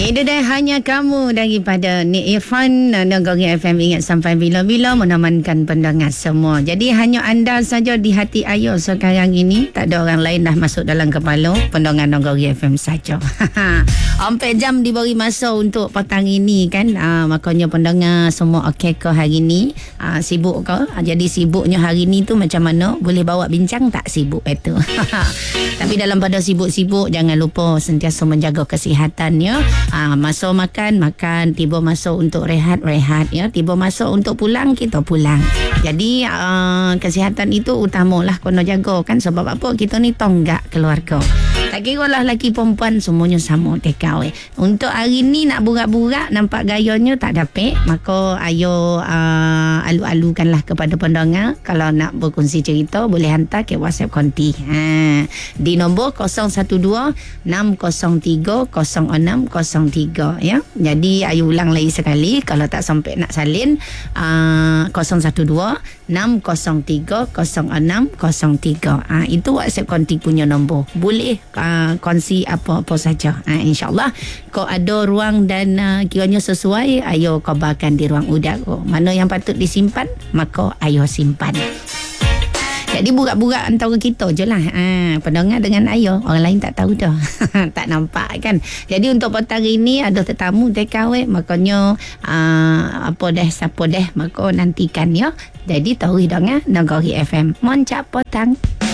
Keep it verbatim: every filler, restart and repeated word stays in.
Itu dah hanya kamu daripada Nik Irfan. Nogori F M ingat sampai bila-bila menemankan pendengar semua. Jadi hanya anda saja di hati Ayo sekarang ini. Tak ada orang lain dah masuk dalam kepala. Pendengar Nogori F M saja. Sampai jam diberi masa untuk petang ini kan. Ha, makanya pendengar semua okey ke hari ni? Ha, sibuk ke? Ha, jadi sibuknya hari ni tu macam mana? Boleh bawa bincang tak sibuk itu? Tapi dalam pada sibuk-sibuk jangan lupa sentiasa menjaga kesihatan ya. Ha, masa makan, makan. Tiba masa untuk rehat, rehat ya. Tiba masa untuk pulang, kita pulang. Jadi uh, kesihatan itu utamalah kena jaga kan. Sebab apa? Kita ni tonggak keluarga. Tak kira lah lelaki perempuan semuanya sama tekau eh. Untuk hari ni nak burak-burak nampak gayanya tak dapat, maka ayo uh, alu-alukanlah kepada pendengar. Kalau nak berkongsi cerita boleh hantar ke WhatsApp konti. Ha, di nombor kosong satu dua enam kosong tiga kosong enam kosong tiga ya. Jadi ayo ulang lagi sekali kalau tak sampai nak salin uh, kosong satu dua enam kosong tiga kosong enam kosong tiga. Ha, itu WhatsApp konti punya nombor. Boleh uh, kongsi apa-apa saja. Ha, InsyaAllah kau ada ruang dan uh, kiranya sesuai, ayo kabarkan di ruang udara. Mana yang patut disimpan, maka ayo simpan. Jadi burak-burak antara kita je lah. Ha, pendengar dengan Ayo. Orang lain tak tahu dah. Tak nampak kan. Jadi untuk petang ini ada tetamu takeaway. Makanya uh, apa dah, siapa dah. Maka nantikan ya. Jadi tahu dengar Nogori F M. Moncap petang.